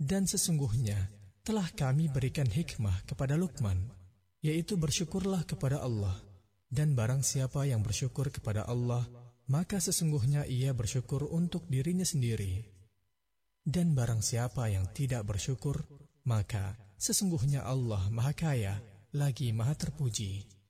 Dan sesungguhnya telah kami berikan hikmah kepada Luqman, yaitu bersyukurlah kepada Allah. Dan barang siapa yang bersyukur kepada Allah, maka sesungguhnya ia bersyukur untuk dirinya sendiri. Dan barang siapa yang tidak bersyukur, maka sesungguhnya Allah Maha Kaya lagi Maha Terpuji.